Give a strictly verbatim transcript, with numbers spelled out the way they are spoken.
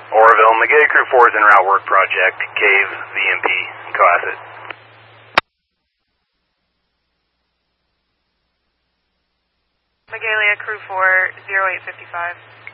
Oroville, McGay Crew four is en route work project, Cave, V M P, Cohasset. Magalia Crew four, zero eight five five.